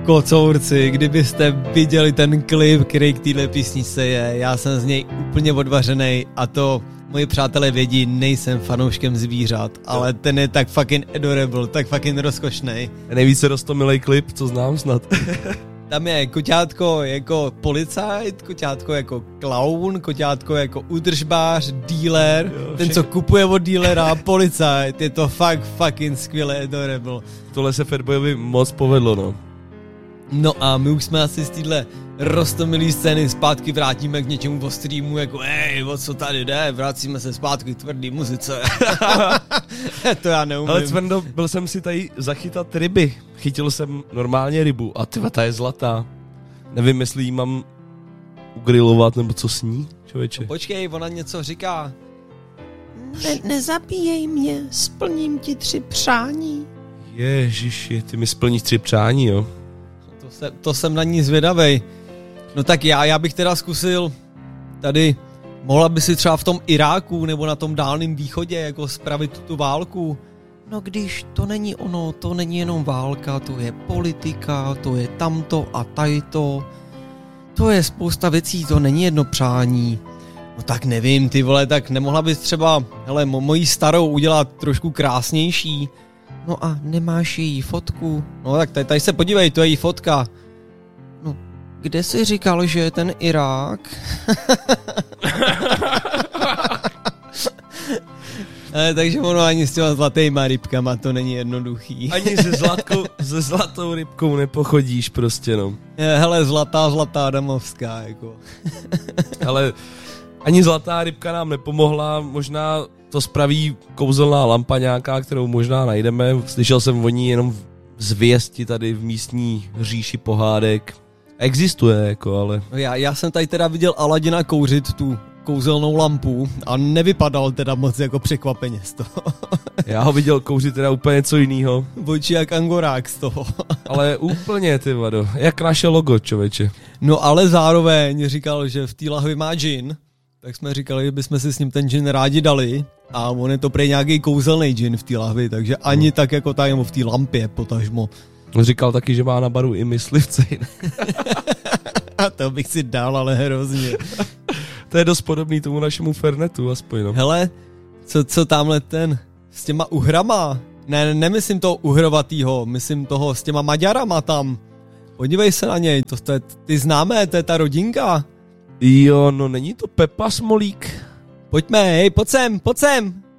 kocourci, kdybyste viděli ten klip, který k téhle písničce je, já jsem z něj úplně odvařenej a to moji přátelé vědí, nejsem fanouškem zvířat, ale ten je tak fucking adorable, tak fucking rozkošnej. Nejvíce rostomilej klip, co znám snad. Tam je koťátko jako policajt, koťátko jako klaun, koťátko jako údržbář, dealer, ten, co kupuje od dealera, policajt, je to fakt fucking skvěle adorable. Tohle se Fatboyovi moc povedlo, no. No a my už jsme asi z téhle roztomilý scény zpátky vrátíme k něčemu ostrýmu, jako o co tady jde, vracíme se zpátky k tvrdý muzice. To já neumím. Ale Cvrndo, byl jsem si tady zachytat ryby. Chytil jsem normálně rybu a tyva, ta je zlatá. Nevím, jestli jí mám ugrilovat nebo co s ní, člověče. No počkej, ona něco říká. Nezabíjej mě, splním ti 3 přání. Ježiši, ty mi splníš 3 přání, jo. To jsem na ní zvědavej. No tak já bych teda zkusil tady, mohla by si třeba v tom Iráku nebo na tom Dálném východě jako spravit tu válku. No když to není ono, to není jenom válka, to je politika, to je tamto a tajto. To je spousta věcí, to není jedno přání. No tak nevím, ty vole, tak nemohla bys třeba, hele, mojí starou udělat trošku krásnější. No a nemáš její fotku? No tak tady se podívej, to je její fotka. No, kde jsi říkal, že je ten Irák? Takže ono ani s těma zlatýma rybkama to není jednoduchý. Ani se zlatou rybkou nepochodíš prostě, no. Hele, zlatá damovská, jako. Ale ani zlatá rybka nám nepomohla, možná to spraví kouzelná lampa nějaká, kterou možná najdeme. Slyšel jsem o ní jenom zvěsti tady v místní říši pohádek. Existuje, jako, ale... Já jsem tady teda viděl Aladina kouřit tu kouzelnou lampu a nevypadal teda moc jako překvapeně z toho. Já ho viděl kouřit teda úplně něco jinýho. Oči jak angorák z toho. Ale úplně, ty vado, jak naše logo, člověče. No ale zároveň říkal, že v té lahvi má džin, tak jsme říkali, že bychom si s ním ten džin rádi dali a on je to prej nějaký kouzelný džin v té lahvi, takže ani tak jako tak, nebo v té lampě potažmo. On říkal taky, že má na baru i myslivce. A to bych si dal, ale hrozně. To je dost podobný tomu našemu Fernetu, aspoň, no. Hele, co tamhle ten s těma uhrama? Nemyslím toho uhrovatýho, myslím toho s těma Maďarama tam. Podívej se na něj, to je, ty známé, to je ta rodinka. Jo, no není to Pepa Smolík. Pojďme, hej, pojď sem.